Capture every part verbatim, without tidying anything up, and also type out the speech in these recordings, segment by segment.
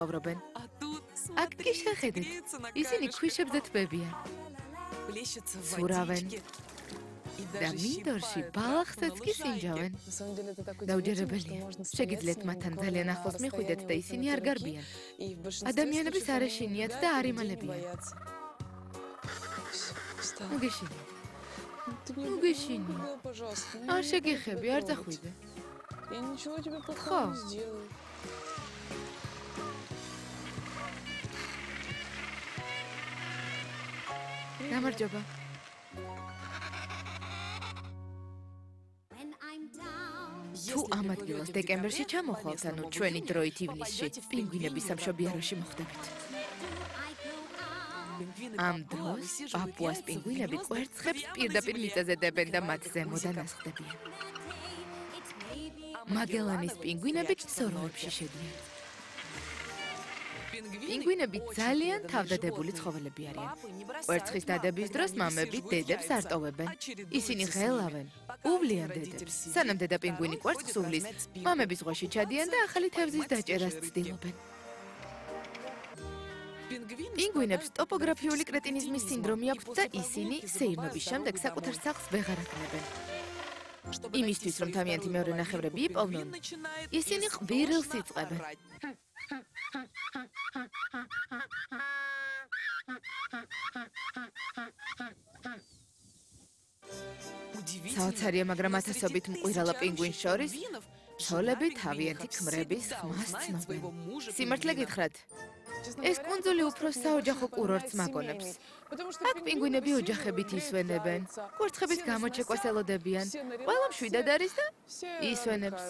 ცხოვრობენ. აქ კი შეხედეთ, ისინი ქვიშებზე თბებიან. ცურავენ. და მინდორში ბალახსაც კი სინჯავენ. დაუჯერებელია. შეგიძლიათ მათთან ძალიან ახლოს მიხვიდეთ და ისინი არ გარბიან. ადამიანების არ ეშინიათ და არ იმალებიან. ნუ გეშინი. ნუ გეშინი. არ შეგეხები, არ წახვიდე. ხო. გამარჯობა. თუ ამ ადგილას დეკემბერში ჩამოხვალთ, ანუ ჩვენი დროით ივნისში, პინგვინების სამშობიაროში მოხვდებით. ამ დროს პაპუას პინგვინები კვერცხებს პირდაპირ მიწაზე დებენ და მათ ზემოდან ასხდებიან. მაგელანის პინგვინები სოროებში შედიან. პინგვინები ძალიან თავდადებული ცხოველები არიან. კვერცხის დადების დროს მამები დედებს არ ტოვებენ. ისინი ღელავენ, უვლიან დედებს. სანამ დედა პინგვინი კვერცხს უვლის, მამები ზღვაში ჩადიან და ახალი თევზის დაჭერას ცდილობენ. პინგვინებს ტოპოგრაფიული კრეტინიზმის სინდრომი აქვთ და ისინი სეირნობის შემდეგ საკუთარ სახლს ვეღარ აკლებენ. იმისთვის, რომ თავიანთი მეორე ნახევრები იპოვნონ, ისინი ყვირილს იწყებენ. საოცარია, მაგრამ ათასობით მყირალა პინგვინს შორის ცოლები თავიანთი ქმრების ხმას ცნობენ. სიმართლე გითხრათ, ეს კუნძული უფრო საოჯახო კურორტს მაგონებს. აქ პინგვინები ოჯახებით ისვენებენ, კვერცხების გამოჩეკვას ელოდებიან, ყველა მშვიდად არის და ისვენებს.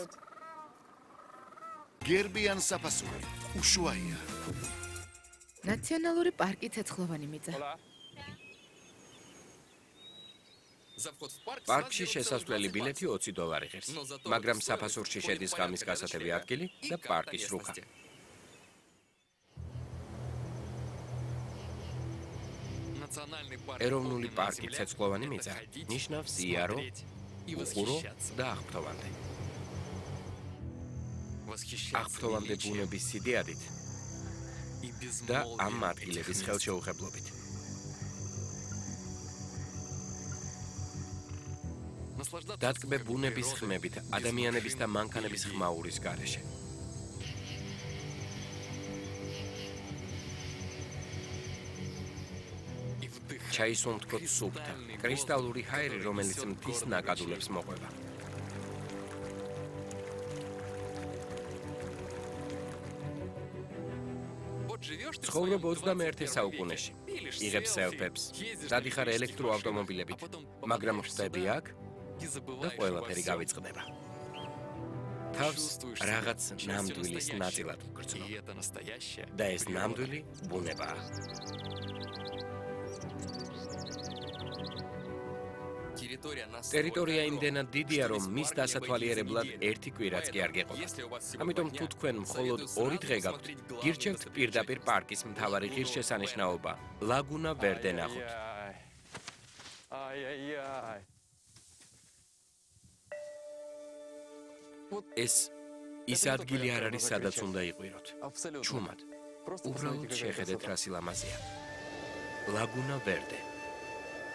გერბიან საფასური, უშუაია. ნაციონალური პარკი ცეცხლოვანი მიწა. პარკში შესასვლელი ბილეთი ოცი დოლარი ღირს, მაგრამ საფასურში შედის ღამის გასათევი ადგილი და პარკის რუხა. ეროვნული პარკი ცეცხლოვანი მიწა ნიშნავს იარო, უყურო და აღფრთოვანდი. აღფრთოვანდი ბუნების სიდიადით და ამ ადგილების ხელშეუხებლობით. დატკბე ბუნების ხმებით, ადამიანების და მანქანების ხმაურის გარეშე. ჩაისუნთქოთ სუფთა, კრისტალური ჰაერი, რომელიც მთის ნაკადულებს მოყვება. ცხოვრობ ოცდამეერთე საუკუნეში, იღებ სელფებს, დადიხარ ელექტროავტომობილებით, მაგრამ ხტები აქ და ყველაფერი გავიწყდება. თავს რაღაც ნამდვილის ნაწილად ვგრძნობ. და ეს ნამდვილი ბუნებაა. ტერიტორია იმდენად დიდია, რომ მის დასათვალიერებლად ერთი კვირაც კი არ გეყოფა. ამიტომ თუ თქვენ მხოლოდ ორი დღე გაქვთ, გირჩევთ პირდაპირ პარკის მთავარი ღირსშესანიშნაობა, ლაგუნა ვერდე ნახოთ. ეს ის ადგილი არ არის, სადაც უნდა იყვიროთ. ჩუმად. უბრალოდ შეხედეთ, რა სილამაზეა. ლაგუნა ვერდე.